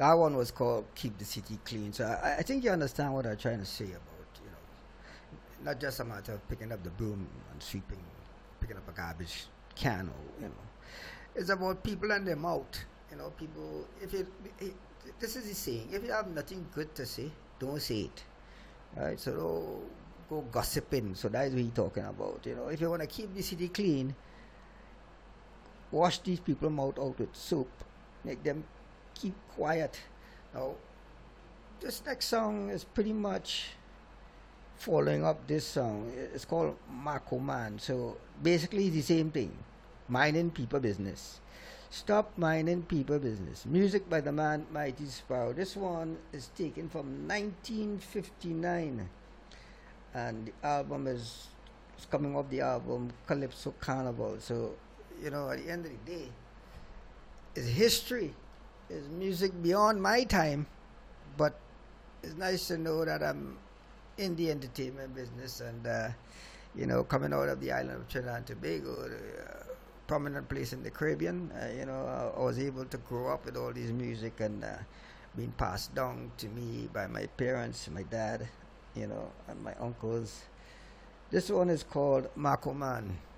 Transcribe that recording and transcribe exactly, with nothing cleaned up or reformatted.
That one was called "Keep the City Clean." So I, I think you understand what I'm trying to say about, you know, not just a matter of picking up the broom and sweeping, picking up a garbage can, or you know, it's about people and their mouth. You know, people. If it, it this is the saying: if you have nothing good to say, don't say it. Right? So don't go gossiping. So that is what he's talking about. You know, if you want to keep the city clean, wash these people's mouth out with soap, make them keep quiet. Now, this next song is pretty much following up this song. It's called Marco Man. So basically, it's the same thing, minding people business. Stop minding people business. Music by the man Mighty Sparrow. This one is taken from nineteen fifty-nine, and the album is, is coming off the album Calypso Carnival. So, you know, at the end of the day, it's history. It's music beyond my time, but it's nice to know that I'm in the entertainment business and, uh, you know, coming out of the island of Trinidad and Tobago, uh, prominent place in the Caribbean. Uh, you know, I, I was able to grow up with all this music and uh, being passed down to me by my parents, my dad, you know, and my uncles. This one is called Marco Man.